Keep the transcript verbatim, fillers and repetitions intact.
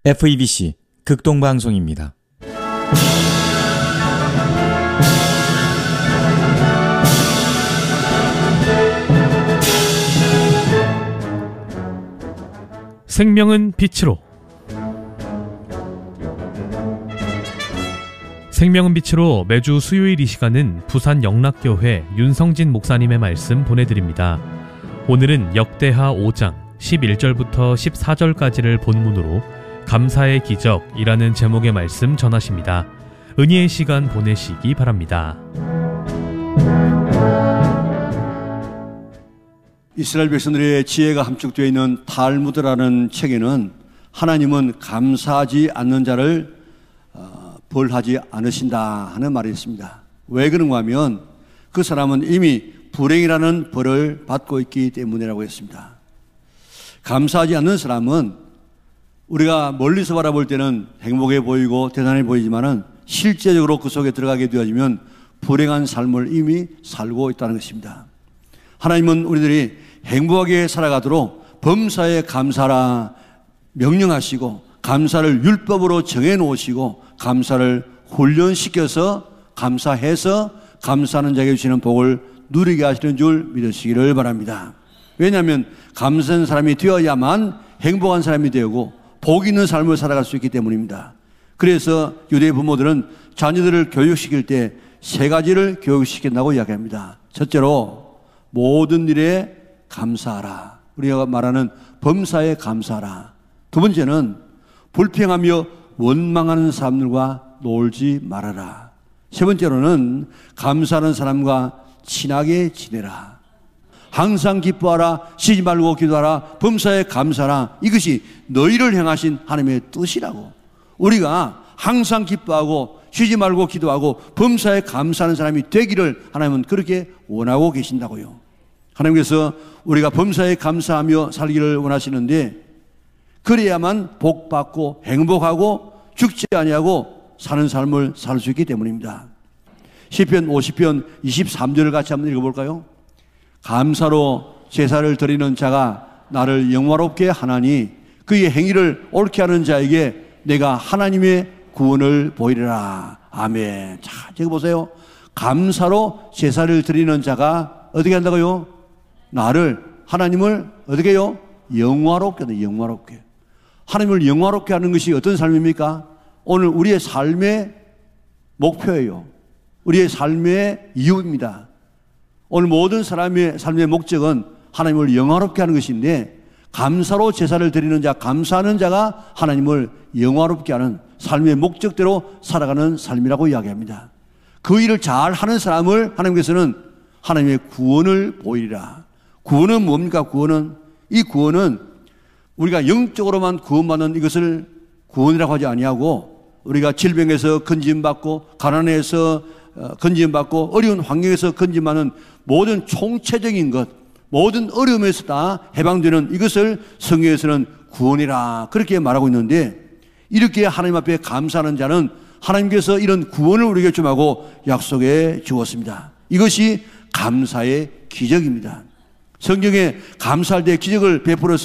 에프이비씨 극동방송입니다. 생명은 빛으로. 생명은 빛으로 매주 수요일 이 시간은 부산 영락교회 윤성진 목사님의 말씀 보내드립니다. 오늘은 역대하 오 장 십일 절부터 십사 절까지를 본문으로 감사의 기적이라는 제목의 말씀 전하십니다. 은혜의 시간 보내시기 바랍니다. 이스라엘 백성들의 지혜가 함축되어 있는 탈무드라는 책에는 하나님은 감사하지 않는 자를 벌하지 않으신다 하는 말이 있습니다. 왜 그런가 하면 그 사람은 이미 불행이라는 벌을 받고 있기 때문이라고 했습니다. 감사하지 않는 사람은 우리가 멀리서 바라볼 때는 행복해 보이고 대단해 보이지만은 실제적으로 그 속에 들어가게 되어지면 불행한 삶을 이미 살고 있다는 것입니다. 하나님은 우리들이 행복하게 살아가도록 범사에 감사라 명령하시고 감사를 율법으로 정해놓으시고 감사를 훈련시켜서 감사해서 감사하는 자에게 주시는 복을 누리게 하시는 줄 믿으시기를 바랍니다. 왜냐하면 감사한 사람이 되어야만 행복한 사람이 되고 복 있는 삶을 살아갈 수 있기 때문입니다. 그래서 유대 부모들은 자녀들을 교육시킬 때 세 가지를 교육시킨다고 이야기합니다. 첫째로 모든 일에 감사하라. 우리가 말하는 범사에 감사하라. 두 번째는 불평하며 원망하는 사람들과 놀지 말아라. 세 번째로는 감사하는 사람과 친하게 지내라. 항상 기뻐하라. 쉬지 말고 기도하라. 범사에 감사하라. 이것이 너희를 향하신 하나님의 뜻이라고. 우리가 항상 기뻐하고 쉬지 말고 기도하고 범사에 감사하는 사람이 되기를 하나님은 그렇게 원하고 계신다고요. 하나님께서 우리가 범사에 감사하며 살기를 원하시는데 그래야만 복받고 행복하고 죽지 아니하고 사는 삶을 살 수 있기 때문입니다. 시편 오십 편 이십삼 절을 같이 한번 읽어볼까요? 감사로 제사를 드리는 자가 나를 영화롭게 하나니 그의 행위를 옳게 하는 자에게 내가 하나님의 구원을 보이리라. 아멘. 자, 저기 보세요. 감사로 제사를 드리는 자가 어떻게 한다고요? 나를, 하나님을 어떻게 해요? 영화롭게 한다. 영화롭게. 하나님을 영화롭게 하는 것이 어떤 삶입니까? 오늘 우리의 삶의 목표예요. 우리의 삶의 이유입니다. 오늘 모든 사람의 삶의 목적은 하나님을 영화롭게 하는 것인데 감사로 제사를 드리는 자, 감사하는 자가 하나님을 영화롭게 하는 삶의 목적대로 살아가는 삶이라고 이야기합니다. 그 일을 잘 하는 사람을 하나님께서는 하나님의 구원을 보이리라. 구원은 뭡니까? 구원은, 이 구원은 우리가 영적으로만 구원받는 이것을 구원이라고 하지 아니하고 우리가 질병에서 건진받고 가난에서 건진받고 어려운 환경에서 건진받는 모든 총체적인 것, 모든 어려움에서 다 해방되는 이것을 성경에서는 구원이라 그렇게 말하고 있는데 이렇게 하나님 앞에 감사하는 자는 하나님께서 이런 구원을 우리에게 주마고 약속해 주었습니다. 이것이 감사의 기적입니다. 성경에 감사할 때 기적을 베풀어서